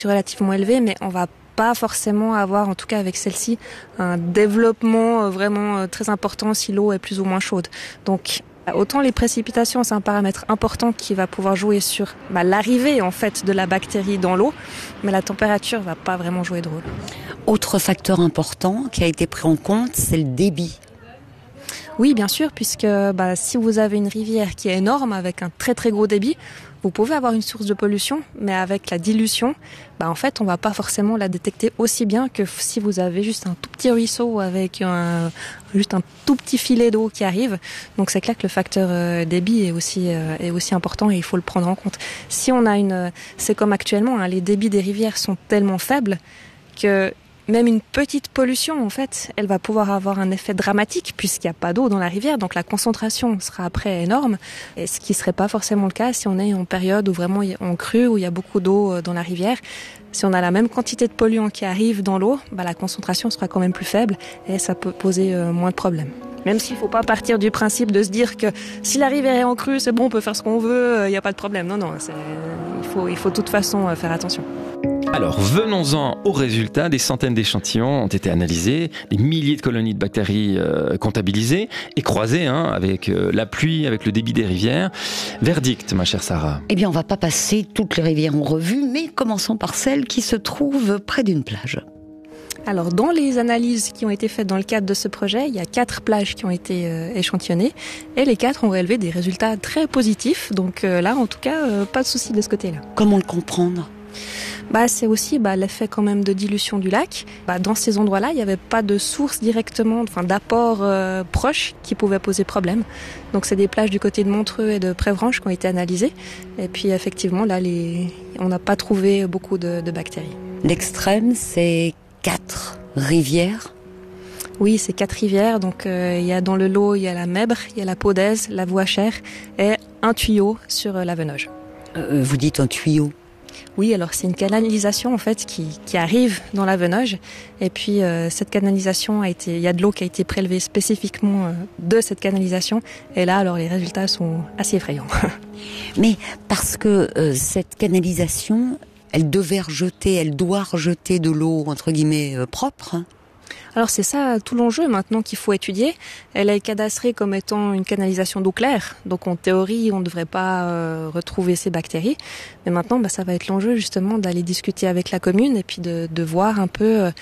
relativement élevé, mais on va pas forcément avoir, en tout cas avec celle-ci, un développement vraiment très important si l'eau est plus ou moins chaude. Donc autant les précipitations, c'est un paramètre important qui va pouvoir jouer sur l'arrivée en fait de la bactérie dans l'eau, mais la température va pas vraiment jouer de rôle. Autre facteur important qui a été pris en compte, c'est le débit. Oui, bien sûr, puisque si vous avez une rivière qui est énorme avec un très très gros débit, vous pouvez avoir une source de pollution, mais avec la dilution, en fait, on va pas forcément la détecter aussi bien que si vous avez juste un tout petit ruisseau avec juste un tout petit filet d'eau qui arrive. Donc c'est clair que le facteur débit est aussi important et il faut le prendre en compte. Si on a c'est comme actuellement, les débits des rivières sont tellement faibles que même une petite pollution, en fait, elle va pouvoir avoir un effet dramatique puisqu'il n'y a pas d'eau dans la rivière, donc la concentration sera après énorme, et ce qui ne serait pas forcément le cas si on est en période où vraiment en crue, où il y a beaucoup d'eau dans la rivière. Si on a la même quantité de polluants qui arrivent dans l'eau, la concentration sera quand même plus faible et ça peut poser moins de problèmes. Même s'il ne faut pas partir du principe de se dire que si la rivière est en crue, c'est bon, on peut faire ce qu'on veut, il n'y a pas de problème. Non, il faut de toute façon faire attention. Alors, venons-en aux résultats. Des centaines d'échantillons ont été analysés, des milliers de colonies de bactéries comptabilisées et croisées avec la pluie, avec le débit des rivières. Verdict, ma chère Sarah. Eh bien, on ne va pas passer toutes les rivières en revue, mais commençons par celle qui se trouve près d'une plage. Alors, dans les analyses qui ont été faites dans le cadre de ce projet, il y a 4 plages qui ont été échantillonnées et les 4 ont relevé des résultats très positifs. Donc là, en tout cas, pas de souci de ce côté-là. Comment le comprendre ? C'est aussi l'effet quand même de dilution du lac. Dans ces endroits-là, il n'y avait pas de source directement, d'apport proche qui pouvait poser problème. Donc c'est des plages du côté de Montreux et de Prévranche qui ont été analysées. Et puis effectivement, là, on n'a pas trouvé beaucoup de bactéries. L'extrême, c'est 4 rivières. Oui, c'est 4 rivières. Donc il y a dans le lot, il y a la Mèbre, il y a la Paudaise, la Vouachère et un tuyau sur la Venoge. Vous dites un tuyau ? Oui, alors c'est une canalisation en fait qui arrive dans la Venoge et puis cette canalisation il y a de l'eau qui a été prélevée spécifiquement de cette canalisation et là alors les résultats sont assez effrayants. Mais parce que cette canalisation, elle doit rejeter de l'eau entre guillemets propre. Alors c'est ça tout l'enjeu maintenant qu'il faut étudier. Elle est cadastrée comme étant une canalisation d'eau claire, donc en théorie on ne devrait pas retrouver ces bactéries. Mais maintenant ça va être l'enjeu justement d'aller discuter avec la commune et puis de voir un peu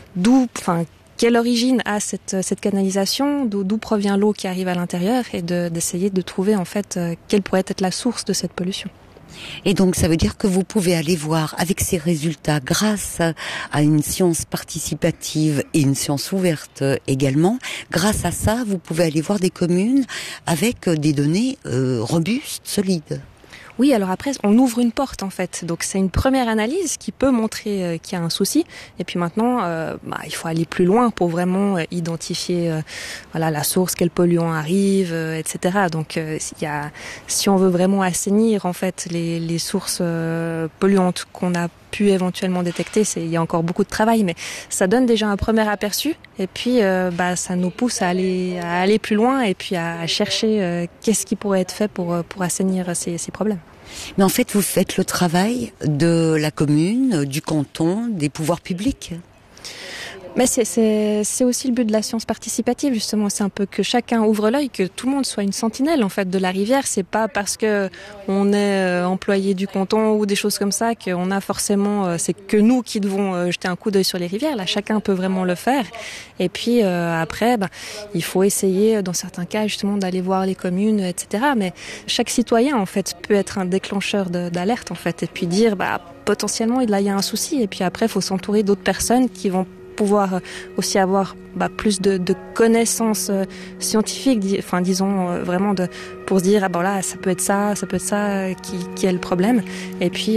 quelle origine a cette canalisation, d'où provient l'eau qui arrive à l'intérieur et d'essayer de trouver en fait quelle pourrait être la source de cette pollution. Et donc ça veut dire que vous pouvez aller voir avec ces résultats grâce à une science participative et une science ouverte également. Grâce à ça, vous pouvez aller voir des communes avec des données robustes, solides. Oui, alors après, on ouvre une porte en fait. Donc c'est une première analyse qui peut montrer qu'il y a un souci. Et puis maintenant, il faut aller plus loin pour vraiment identifier la source, quel polluant arrive, etc. Donc si on veut vraiment assainir en fait les sources polluantes qu'on a pu éventuellement détecter, il y a encore beaucoup de travail, mais ça donne déjà un premier aperçu. Et puis ça nous pousse à aller plus loin et puis à chercher qu'est-ce qui pourrait être fait pour assainir ces problèmes. Mais en fait, vous faites le travail de la commune, du canton, des pouvoirs publics. Mais c'est aussi le but de la science participative, justement. C'est un peu que chacun ouvre l'œil, que tout le monde soit une sentinelle, en fait, de la rivière. C'est pas parce que on est employé du canton ou des choses comme ça qu'on a forcément, c'est que nous qui devons jeter un coup d'œil sur les rivières. Là, chacun peut vraiment le faire. Et puis, après, il faut essayer, dans certains cas, justement, d'aller voir les communes, etc. Mais chaque citoyen, en fait, peut être un déclencheur d'alerte, en fait. Et puis dire, potentiellement, là, il y a un souci. Et puis après, il faut s'entourer d'autres personnes qui vont pouvoir aussi avoir plus de connaissances scientifiques, disons vraiment pour se dire là ça peut être ça qui est le problème et puis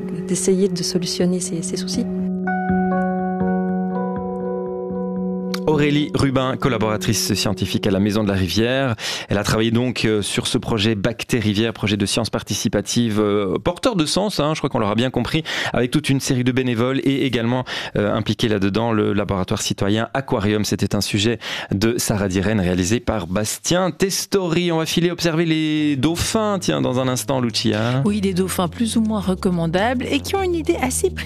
d'essayer de solutionner ces soucis. Au Aurélie Rubin, collaboratrice scientifique à la Maison de la Rivière. Elle a travaillé donc sur ce projet Bactérivière, projet de sciences participatives porteur de sens, je crois qu'on l'aura bien compris, avec toute une série de bénévoles et également impliqué là-dedans le laboratoire citoyen Aquarium. C'était un sujet de Sarah Diren réalisé par Bastien Testori. On va filer observer les dauphins, tiens, dans un instant, Lucia. Oui, des dauphins plus ou moins recommandables et qui ont une idée assez